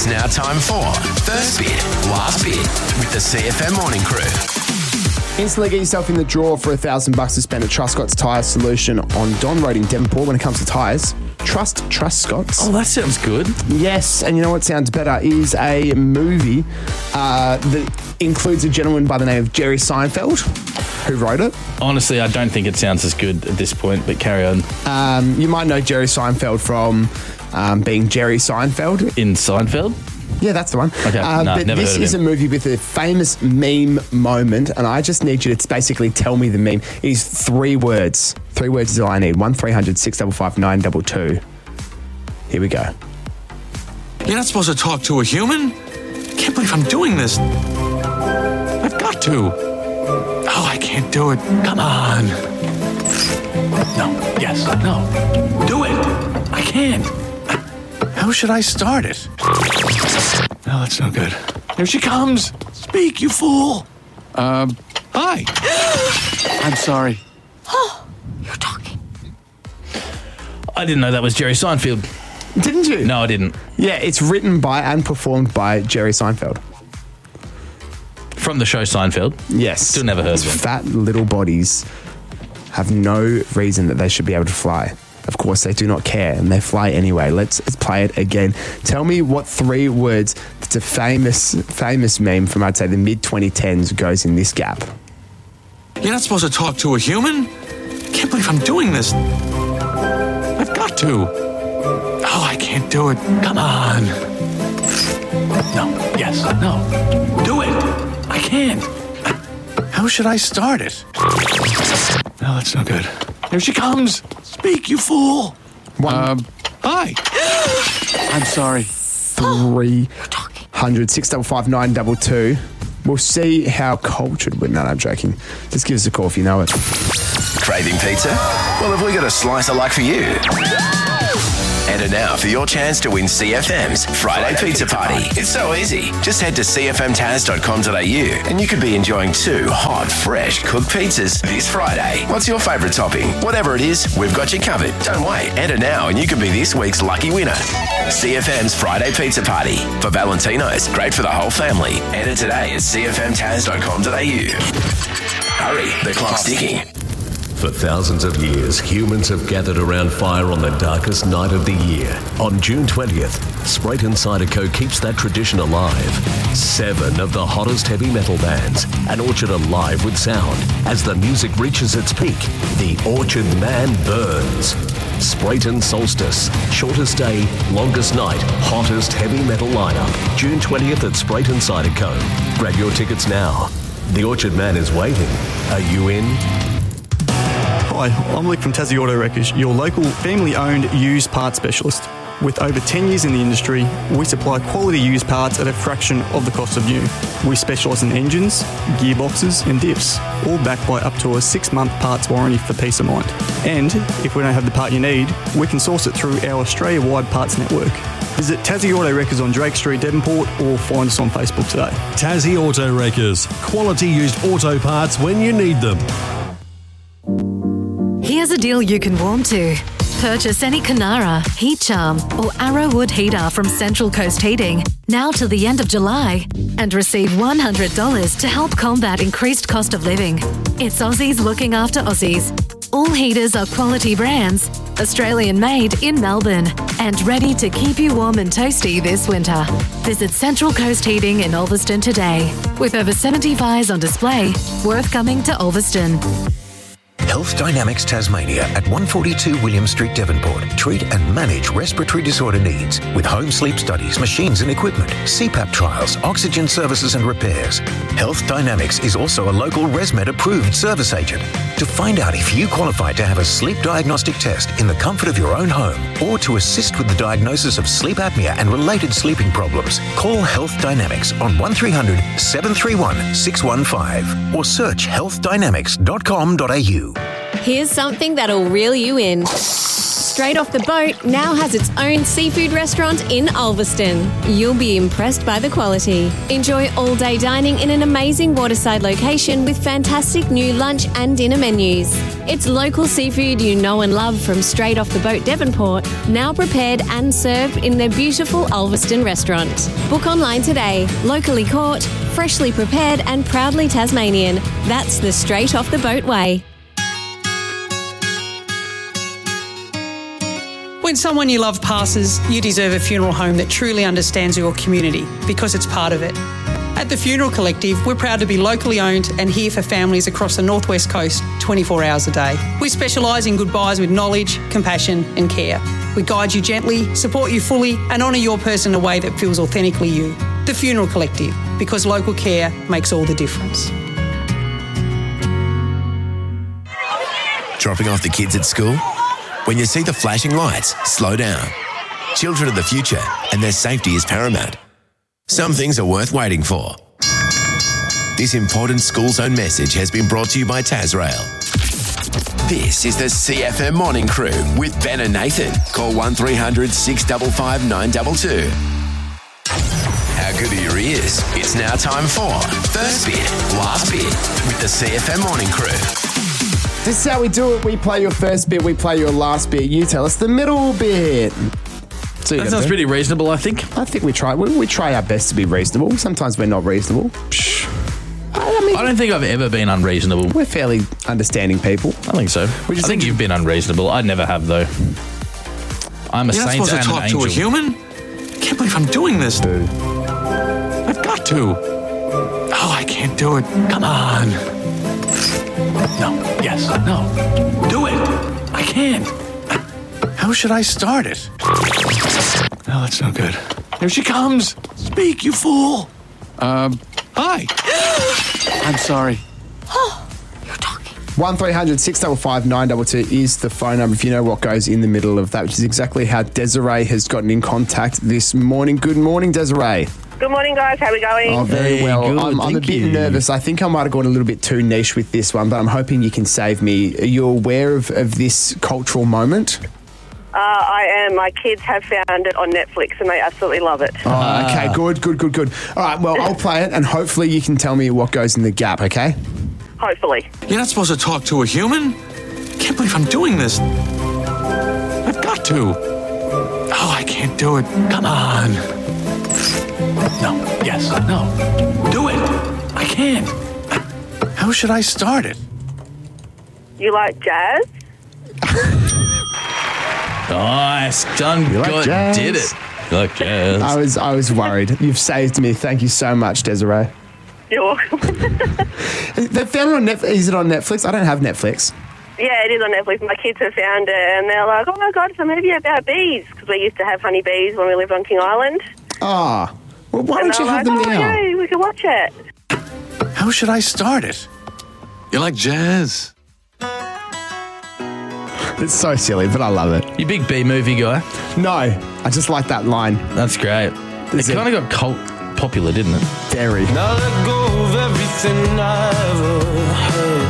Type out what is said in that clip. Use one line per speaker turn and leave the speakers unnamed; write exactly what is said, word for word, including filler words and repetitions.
It's now time for First Bid, Last Bid with the C F M Morning Crew.
Instantly get yourself in the draw for a thousand bucks to spend at Truscott's Tyre Solution on Don Road in Devonport. When it comes to tyres, trust Truscott's.
Oh, that sounds good.
Yes, and you know what sounds better is a movie uh, that includes a gentleman by the name of Jerry Seinfeld, who wrote it.
Honestly, I don't think it sounds as good at this point, but carry on.
Um, you might know Jerry Seinfeld from um, being Jerry Seinfeld.
In Seinfeld?
Yeah, that's the one.
Okay,
uh,
no,
but
never
this
heard of
is
him.
a movie with a famous meme moment, and I just need you to basically tell me the meme. It is three words. Three words is all I need. one three hundred six five five nine two two. Here we go.
You're not supposed to talk to a human? Can't believe I'm doing this. I've got to. Oh, I can't do it. Come on. No, yes, no. Do it. I can't. How should I start it? No, that's no good. Here she comes. Speak, you fool. Um, hi. I'm sorry.
Oh, you're talking.
I didn't know that was Jerry Seinfeld.
Didn't you?
No, I didn't.
Yeah, it's written by and performed by Jerry Seinfeld.
From the show Seinfeld.
Yes.
Still never heard of
These
him.
Fat little bodies have no reason that they should be able to fly. Of course, they do not care, and they fly anyway. Let's, let's play it again. Tell me what three words that's a famous, famous meme from, I'd say, the mid twenty tens goes in this gap.
You're not supposed to talk to a human? Can't believe I'm doing this. I've got to. Oh, I can't do it. Come on. No, yes, no. Do it. I can't. How should I start it? No, that's no good. Here she comes. Speak, you fool.
One.
Um, hi. I'm sorry.
three hundred six five five nine two two. We'll see how cultured we're. No, I'm joking. Just give us a call if you know it.
Craving pizza? Well, have we got a slicer like for you? Enter now for your chance to win C F M's Friday Pizza Party. It's so easy. Just head to c f m taz dot com dot a u and you could be enjoying two hot, fresh cooked pizzas this Friday. What's your favourite topping? Whatever it is, we've got you covered. Don't wait. Enter now and you could be this week's lucky winner. C F M's Friday Pizza Party. For Valentino's, great for the whole family. Enter today at c f m taz dot com dot a u. Hurry, the clock's ticking.
For thousands of years, humans have gathered around fire on the darkest night of the year. On June twentieth, Sprayton Cider Co. keeps that tradition alive. Seven of the hottest heavy metal bands, and Orchard alive with sound. As the music reaches its peak, the Orchard Man burns. Sprayton Solstice, shortest day, longest night, hottest heavy metal lineup. June twentieth at Sprayton Cider Co. Grab your tickets now. The Orchard Man is waiting. Are you in?
Hi, I'm Lick from Tassie Auto Wreckers, your local family-owned used parts specialist. With over ten years in the industry, we supply quality used parts at a fraction of the cost of new. We specialise in engines, gearboxes and diffs, all backed by up to a six-month parts warranty for peace of mind. And if we don't have the part you need, we can source it through our Australia-wide parts network. Visit Tassie Auto Wreckers on Drake Street, Devonport, or find us on Facebook today.
Tassie Auto Wreckers. Quality used auto parts when you need them.
Here's a deal you can warm to. Purchase any Canara, Heat Charm or Arrowwood heater from Central Coast Heating now till the end of July and receive one hundred dollars to help combat increased cost of living. It's Aussies looking after Aussies. All heaters are quality brands, Australian made in Melbourne and ready to keep you warm and toasty this winter. Visit Central Coast Heating in Ulverston today. With over seventy fires on display, worth coming to Ulverston.
Health Dynamics Tasmania at one forty-two William Street, Devonport. Treat and manage respiratory disorder needs with home sleep studies, machines and equipment, C PAP trials, oxygen services and repairs. Health Dynamics is also a local ResMed approved service agent. To find out if you qualify to have a sleep diagnostic test in the comfort of your own home or to assist with the diagnosis of sleep apnea and related sleeping problems, call Health Dynamics on one three hundred seven three one six one five or search health dynamics dot com dot a u.
Here's something that'll reel you in. Straight Off the Boat now has its own seafood restaurant in Ulverston. You'll be impressed by the quality. Enjoy all-day dining in an amazing waterside location with fantastic new lunch and dinner menus. It's local seafood you know and love from Straight Off the Boat Devonport, now prepared and served in their beautiful Ulverston restaurant. Book online today. Locally caught, freshly prepared and proudly Tasmanian. That's the Straight Off the Boat way.
When someone you love passes, you deserve a funeral home that truly understands your community because it's part of it. At the Funeral Collective, we're proud to be locally owned and here for families across the Northwest Coast twenty-four hours a day. We specialise in goodbyes with knowledge, compassion and care. We guide you gently, support you fully and honour your person in a way that feels authentically you. The Funeral Collective, because local care makes all the difference.
Dropping off the kids at school? When you see the flashing lights, slow down. Children are the future and their safety is paramount. Some things are worth waiting for. This important school zone message has been brought to you by Tasrail. This is the C F M Morning Crew with Ben and Nathan. Call one three hundred six five five nine two two. How good are your ears? It's now time for First Bit, Last Bit with the C F M Morning Crew.
This is how we do it. We play your first bit, we play your last bit. You tell us the middle bit. So
that sounds pretty reasonable, I think.
I think we try we, we try our best to be reasonable. Sometimes we're not reasonable.
I, mean, I don't think I've ever been unreasonable.
We're fairly understanding people.
I think so. We just I think you've been unreasonable. I never have, though. I'm a
You're
saint
not supposed
and
to talk
an angel.
to a human? Can't believe I'm doing this. I've got to. Oh, I can't do it. Come on. No. Yes. No. Do it. I can't. How should I start it? No, that's no good. Here she comes. Speak, you fool. Um, hi. I'm sorry.
one three hundred six five five nine two two is the phone number if you know what goes in the middle of that, which is exactly how Desiree has gotten in contact this morning. Good morning, Desiree.
Good morning, guys. How are we going?
Oh, very
Hey,
well.
good,
I'm, I'm a
thank
bit
you.
nervous. I think I might have gone a little bit too niche with this one, but I'm hoping you can save me. Are you aware of, of this cultural moment?
Uh, I am. My kids have found it on Netflix and they absolutely love it.
Oh, okay, good, good, good, good. All right, well, I'll play it and hopefully you can tell me what goes in the gap, okay?
Hopefully.
You're not supposed to talk to a human? Can't believe I'm doing this. I've got to. Oh, I can't do it. Come on. No. Yes. No. Do it. I can't. How should I start it?
You like jazz?
Nice. Done.
You like
God,
jazz?
did it. You like jazz.
I was I was worried. You've saved me. Thank you so much, Desiree.
You're welcome.
They found it on Netflix. Is it on Netflix? I don't have Netflix.
Yeah, it is on Netflix. My kids have found it and they're like, oh my God, it's a movie about bees. Because we used to have honey bees when we lived on King Island.
Ah, well, why
and
don't you
they're
have
like,
them
oh,
now?
yeah, we can watch it.
How should I start it? You like jazz?
It's so silly, but I love it.
You big B-movie guy?
No, I just like that line.
That's great.
Is
it
it-
kind of got cult popular, didn't it?
Very.
Now let go of everything I ever heard.